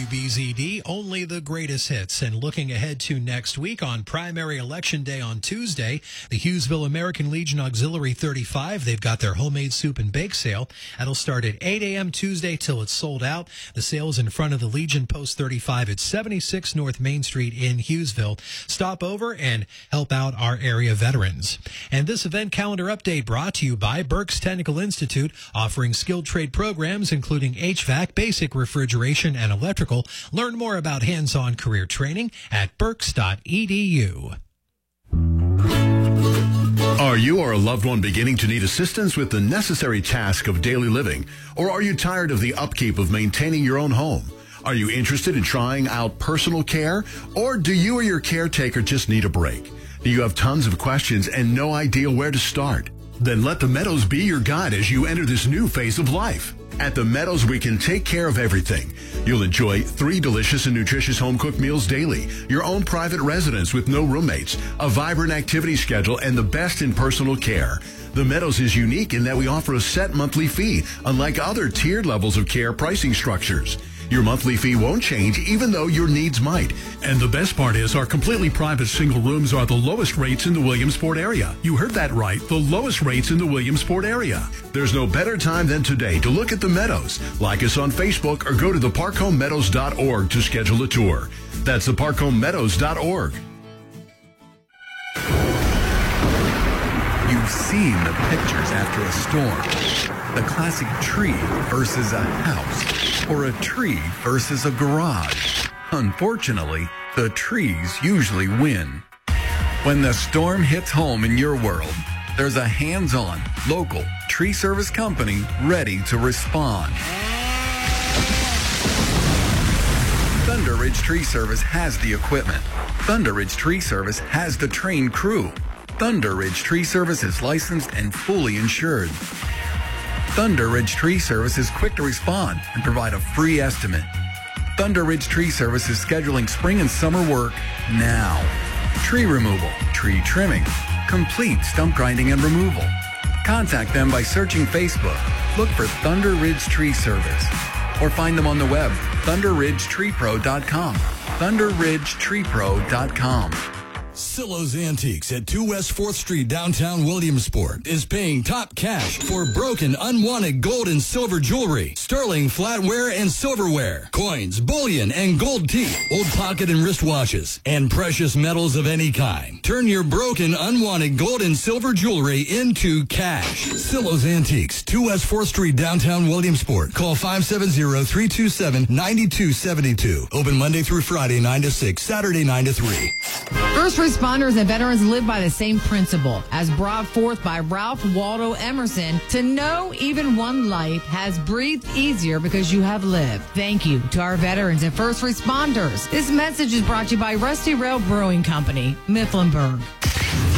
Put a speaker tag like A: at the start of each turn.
A: WBZD, only the greatest hits. And looking ahead to next week on primary election day on Tuesday, the Hughesville American Legion Auxiliary 35, they've got their homemade soup and bake sale. That'll start at 8 a.m. Tuesday till it's sold out. The sale is in front of the Legion Post 35 at 76 North Main Street in Hughesville. Stop over and help out our area veterans. And this event calendar update brought to you by Berks Technical Institute, offering skilled trade programs including HVAC, basic refrigeration, and electrical. Learn more about hands-on career training at berks.edu.
B: Are you or a loved one beginning to need assistance with the necessary task of daily living? Or are you tired of the upkeep of maintaining your own home? Are you interested in trying out personal care? Or do you or your caretaker just need a break? Do you have tons of questions and no idea where to start? Then let the Meadows be your guide as you enter this new phase of life. At the Meadows, we can take care of everything. You'll enjoy 3 delicious and nutritious home-cooked meals daily, your own private residence with no roommates, a vibrant activity schedule, and the best in personal care. The Meadows is unique in that we offer a set monthly fee, unlike other tiered levels of care pricing structures. Your monthly fee won't change even though your needs might. And the best part is our completely private single rooms are the lowest rates in the Williamsport area. You heard that right, the lowest rates in the Williamsport area. There's no better time than today to look at the Meadows. Like us on Facebook or go to theparkhomemeadows.org to schedule a tour. That's theparkhomemeadows.org.
C: You've seen the pictures after a storm. The classic tree versus a house, or a tree versus a garage. Unfortunately, the trees usually win. When the storm hits home in your world, there's a hands-on, local tree service company ready to respond. Thunder Ridge Tree Service has the equipment. Thunder Ridge Tree Service has the trained crew. Thunder Ridge Tree Service is licensed and fully insured. Thunder Ridge Tree Service is quick to respond and provide a free estimate. Thunder Ridge Tree Service is scheduling spring and summer work now. Tree removal, tree trimming, complete stump grinding and removal. Contact them by searching Facebook. Look for Thunder Ridge Tree Service. Or find them on the web, thunderridgetreepro.com. thunderridgetreepro.com.
D: Silo's Antiques at 2 West 4th Street, downtown Williamsport, is paying top cash for broken, unwanted gold and silver jewelry, sterling flatware and silverware, coins, bullion, and gold teeth, old pocket and wristwatches, and precious metals of any kind. Turn your broken, unwanted gold and silver jewelry into cash. Silo's Antiques, 2 West 4th Street, downtown Williamsport. Call 570-327-9272. Open Monday through Friday, 9 to 6, Saturday, 9 to 3.
E: First responders and veterans live by the same principle as brought forth by Ralph Waldo Emerson: to know even one life has breathed easier because you have lived. Thank you to our veterans and first responders. This message is brought to you by Rusty Rail Brewing Company, Mifflinburg.